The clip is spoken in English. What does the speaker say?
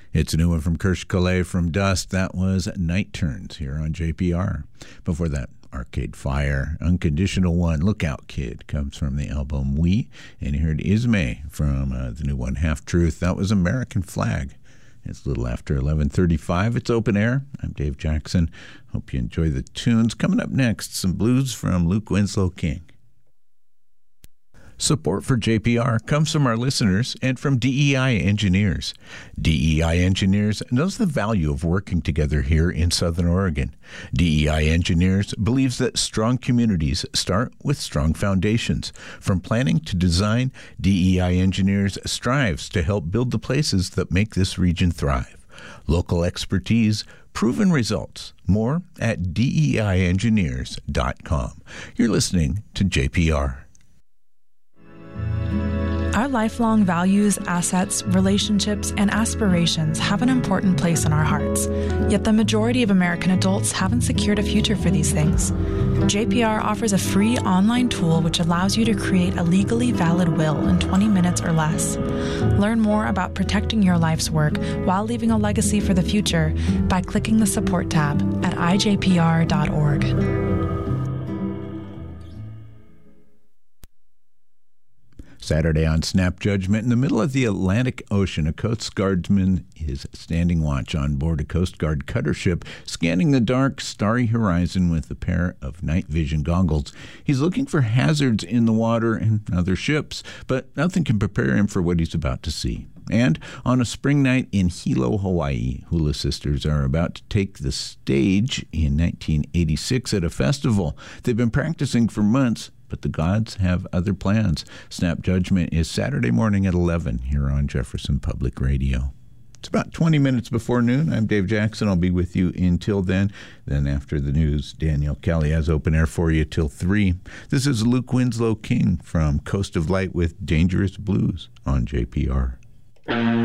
It's a new one from Kirsch Calais from Dust. That was Night Turns here on JPR. Before that, Arcade Fire, Unconditional One, Lookout Kid comes from the album We. And you heard Ismay from the new one, Half Truth. That was American Flag. It's a little after 11:35. It's Open Air. I'm Dave Jackson. Hope you enjoy the tunes. Coming up next, some blues from Luke Winslow King. Support for JPR comes from our listeners and from DEI Engineers. DEI Engineers knows the value of working together here in Southern Oregon. DEI Engineers believes that strong communities start with strong foundations. From planning to design, DEI Engineers strives to help build the places that make this region thrive. Local expertise, proven results. More at DEIengineers.com. You're listening to JPR. Our lifelong values, assets, relationships, and aspirations have an important place in our hearts. Yet the majority of American adults haven't secured a future for these things. JPR offers a free online tool which allows you to create a legally valid will in 20 minutes or less. Learn more about protecting your life's work while leaving a legacy for the future by clicking the support tab at ijpr.org. Saturday on Snap Judgment, in the middle of the Atlantic Ocean, a Coast Guardsman is standing watch on board a Coast Guard cutter ship, scanning the dark, starry horizon with a pair of night vision goggles. He's looking for hazards in the water and other ships, but nothing can prepare him for what he's about to see. And on a spring night in Hilo, Hawaii, Hula Sisters are about to take the stage in 1986 at a festival. They've been practicing for months, but the gods have other plans. Snap Judgment is Saturday morning at 11 here on Jefferson Public Radio. It's about 20 minutes before noon. I'm Dave Jackson. I'll be with you until then. Then after the news, Daniel Kelly has Open Air for you till 3. This is Luke Winslow King from Coast of Light with Dangerous Blues on JPR.